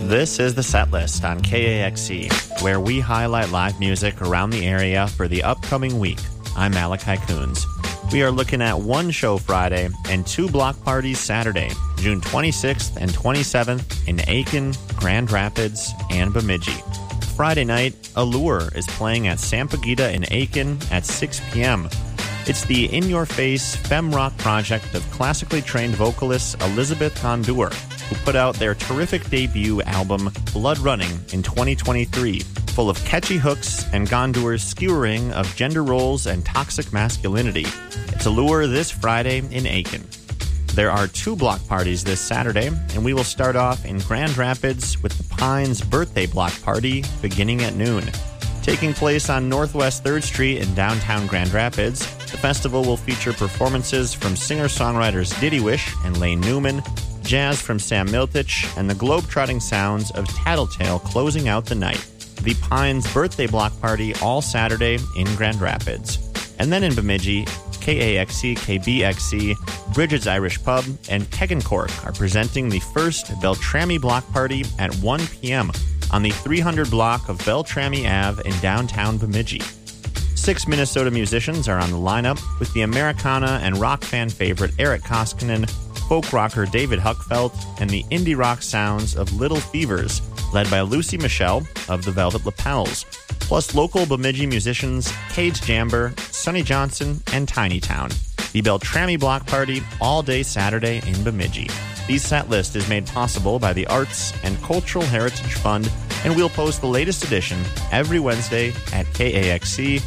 This is the set list on KAXE, where we highlight live music around the area for the upcoming week. I'm Malachi Coons. We are looking at one show Friday and two block parties Saturday, June 26th and 27th in Aiken, Grand Rapids, and Bemidji. Friday night, Allure is playing at Sampaguita in Aiken at 6 p.m. It's the in-your-face femme rock project of classically trained vocalist Elizabeth Gondour, who put out their terrific debut album, Blood Running, in 2023, full of catchy hooks and Gondour's skewering of gender roles and toxic masculinity. It's Allure this Friday in Aiken. There are two block parties this Saturday, and we will start off in Grand Rapids with the Pines Birthday Block Party beginning at noon. Taking place on Northwest 3rd Street in downtown Grand Rapids, the festival will feature performances from singer-songwriters Diddy Wish and Lane Newman, jazz from Sam Miltich, and the globe-trotting sounds of Tattletale closing out the night. The Pines Birthday Block Party all Saturday in Grand Rapids. And then in Bemidji, KAXE, KBXE, Bridget's Irish Pub, and Kegancork are presenting the first Beltrami Block Party at 1 p.m. on the 300 block of Beltrami Ave in downtown Bemidji. 6 Minnesota musicians are on the lineup, with the Americana and rock fan favorite Eric Koskinen, folk rocker David Huckfeld, and the indie rock sounds of Little Fevers, led by Lucy Michelle of the Velvet Lapels, plus local Bemidji musicians Cage Jamber, Sonny Johnson, and Tiny Town. The Beltrami Block Party all day Saturday in Bemidji. The set list is made possible by the Arts and Cultural Heritage Fund, and we'll post the latest edition every Wednesday at KAXE.org.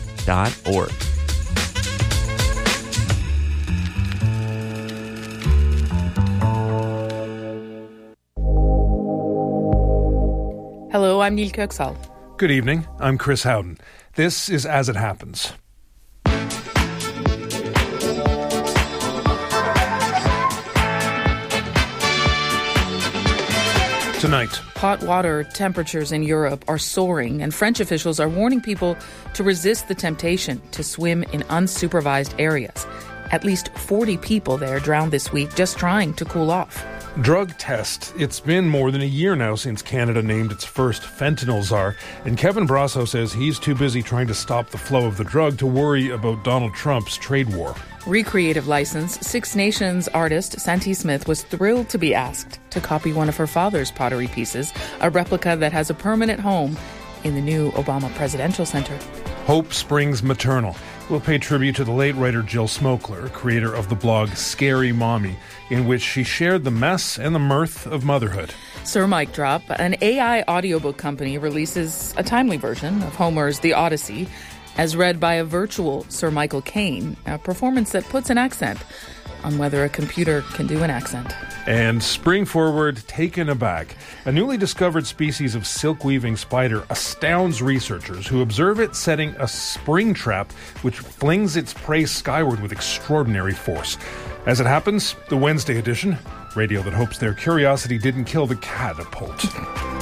Hello, I'm Neil Köksal. Good evening, I'm Chris Howden. This is As It Happens. Tonight, hot water temperatures in Europe are soaring, and French officials are warning people to resist the temptation to swim in unsupervised areas. At least 40 people there drowned this week just trying to cool off. drug test. It's been more than a year now since Canada named its first fentanyl czar, and Kevin Brasso says he's too busy trying to stop the flow of the drug to worry about Donald Trump's trade war. Recreative license, Six Nations artist Santee Smith was thrilled to be asked to copy one of her father's pottery pieces, a replica that has a permanent home in the new Obama Presidential Center. Hope Springs Maternal will pay tribute to the late writer Jill Smokler, creator of the blog Scary Mommy, in which she shared the mess and the mirth of motherhood. Sir Mike Drop, an AI audiobook company, releases a timely version of Homer's The Odyssey, as read by a virtual Sir Michael Caine, a performance that puts an accent on whether a computer can do an accent. And spring forward, taken aback. A newly discovered species of silk-weaving spider astounds researchers who observe it setting a spring trap which flings its prey skyward with extraordinary force. As it happens, the Wednesday edition, radio that hopes their curiosity didn't kill the catapult.